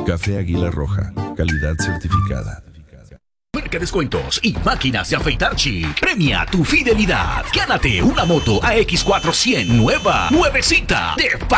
Café Águila Roja, calidad certificada. Marca descuentos y máquinas de afeitar Chic. Premia tu fidelidad. Gánate una moto AX400 nueva, nuevecita, de